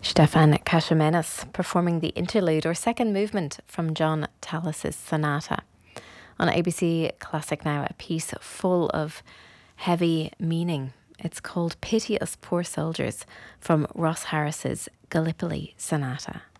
Stefan Kashimenis performing the interlude or second movement from John Tallis's sonata. On ABC Classic now, a piece full of heavy meaning. It's called Pity Us Poor Soldiers from Ross Harris's Gallipoli Sonata.